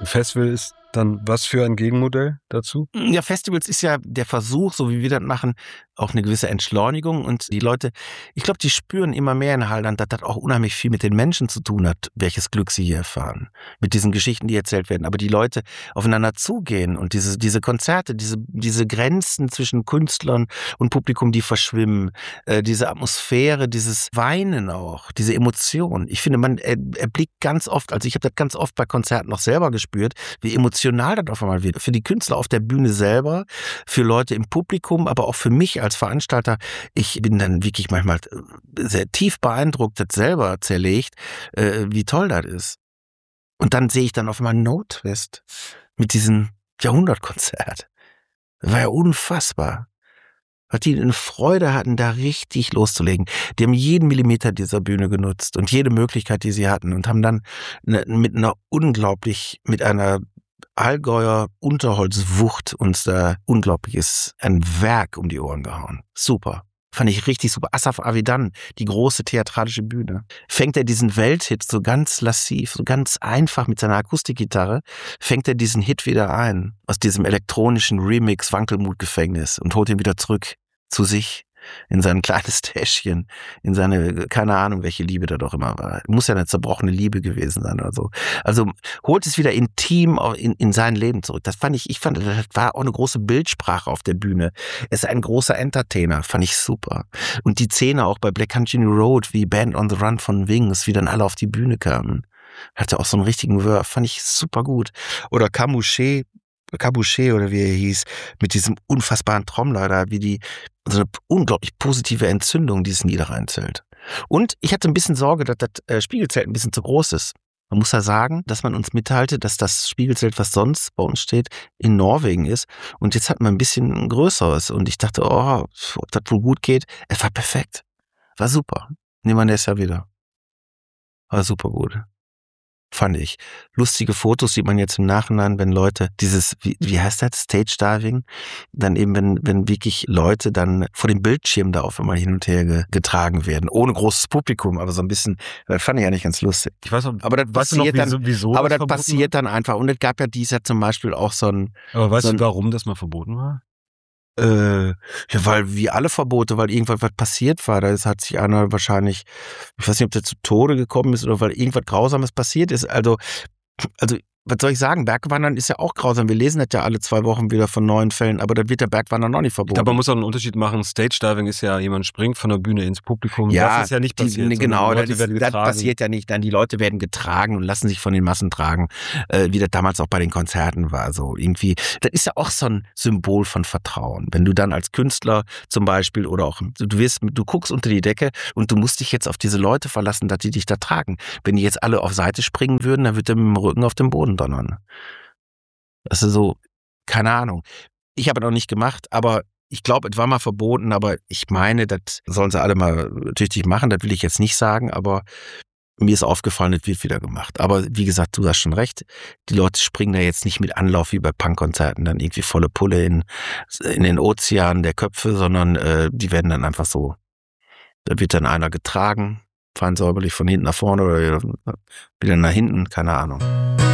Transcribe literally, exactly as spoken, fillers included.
Ein Festival ist dann was für ein Gegenmodell dazu? Ja, Festivals ist ja der Versuch, so wie wir das machen, auch eine gewisse Entschleunigung. Und die Leute, ich glaube, die spüren immer mehr in Halland, dass das auch unheimlich viel mit den Menschen zu tun hat, welches Glück sie hier erfahren. Mit diesen Geschichten, die erzählt werden. Aber die Leute aufeinander zugehen und diese, diese Konzerte, diese, diese Grenzen zwischen Künstlern und Publikum, die verschwimmen, äh, diese Atmosphäre, dieses Weinen auch, diese Emotion. Ich finde, man er, erblickt ganz oft, also ich habe das ganz oft bei Konzerten noch selber gespürt, wie emotional das auf einmal wird. Für die Künstler auf der Bühne selber, für Leute im Publikum, aber auch für mich als Veranstalter. Ich bin dann wirklich manchmal sehr tief beeindruckt, das selber zerlegt, äh, wie toll das ist. Und dann sehe ich dann auf einmal No Twist mit diesem Jahrhundertkonzert. Das war ja unfassbar. Weil die eine Freude hatten, da richtig loszulegen. Die haben jeden Millimeter dieser Bühne genutzt und jede Möglichkeit, die sie hatten und haben dann ne, mit einer unglaublich, mit einer Allgäuer Unterholzwucht uns da unglaubliches, ein Werk um die Ohren gehauen. Super. Fand ich richtig super. Asaf Avidan, die große theatralische Bühne. Fängt er diesen Welthit so ganz lassiv, so ganz einfach mit seiner Akustikgitarre, fängt er diesen Hit wieder ein. Aus diesem elektronischen Remix Wankelmut-Gefängnis und holt ihn wieder zurück zu sich. In sein kleines Täschchen, in seine, keine Ahnung, welche Liebe da doch immer war. Muss ja eine zerbrochene Liebe gewesen sein oder so. Also holt es wieder intim in, in sein Leben zurück. Das fand ich, ich fand, das war auch eine große Bildsprache auf der Bühne. Er ist ein großer Entertainer, fand ich super. Und die Szene auch bei Black Country Road, wie Band on the Run von Wings, wie dann alle auf die Bühne kamen. Hatte auch so einen richtigen Wurf, fand ich super gut. Oder Camouche, Cabouchet oder wie er hieß, mit diesem unfassbaren Trommler da, wie die, so eine unglaublich positive Entzündung dieses Lied reinzählt. Und ich hatte ein bisschen Sorge, dass das äh, Spiegelzelt ein bisschen zu groß ist. Man muss ja sagen, dass man uns mitteilte, dass das Spiegelzelt, was sonst bei uns steht, in Norwegen ist. Und jetzt hat man ein bisschen ein größeres. Und ich dachte, oh, ob das wohl gut geht. Es war perfekt. War super. Nehmen wir nächstes Jahr wieder. War super gut. Fand ich. Lustige Fotos sieht man jetzt im Nachhinein, wenn Leute dieses, wie, wie heißt das, Stage Diving, dann eben, wenn, wenn wirklich Leute dann vor dem Bildschirm da auf einmal hin und her ge, getragen werden, ohne großes Publikum, aber so ein bisschen, das fand ich eigentlich ganz lustig. Ich weiß auch, aber das passiert noch, wieso, dann, wieso aber das das passiert dann einfach. Und es gab ja dies Jahr zum Beispiel auch so ein, aber weißt so ein, du, warum das mal verboten war? Äh, ja, weil wie alle Verbote, weil irgendwas was passiert war. Da ist, hat sich einer wahrscheinlich, ich weiß nicht, ob der zu Tode gekommen ist oder weil irgendwas Grausames passiert ist. Also, also was soll ich sagen? Bergwandern ist ja auch grausam. Wir lesen das ja alle zwei Wochen wieder von neuen Fällen, aber da wird der Bergwandern noch nicht verboten. Ich glaube, man muss auch einen Unterschied machen. Stage Diving ist ja, jemand springt von der Bühne ins Publikum. Ja, das ist ja nicht passiert. Die, genau, das, ist, das passiert ja nicht. Dann die Leute werden getragen und lassen sich von den Massen tragen, äh, wie das damals auch bei den Konzerten war. So irgendwie, das ist ja auch so ein Symbol von Vertrauen. Wenn du dann als Künstler zum Beispiel oder auch, du wirst, du guckst unter die Decke und du musst dich jetzt auf diese Leute verlassen, dass die dich da tragen. Wenn die jetzt alle auf Seite springen würden, dann wird der mit dem Rücken auf den Boden donnern. Das ist so, keine Ahnung. Ich habe es noch nicht gemacht, aber ich glaube, es war mal verboten, aber ich meine, das sollen sie alle mal tüchtig machen, das will ich jetzt nicht sagen, aber mir ist aufgefallen, es wird wieder gemacht. Aber wie gesagt, du hast schon recht, die Leute springen da jetzt nicht mit Anlauf wie bei Punkkonzerten, dann irgendwie volle Pulle in, in den Ozean der Köpfe, sondern äh, die werden dann einfach so, da wird dann einer getragen, fahren säuberlich von hinten nach vorne oder wieder nach hinten, keine Ahnung.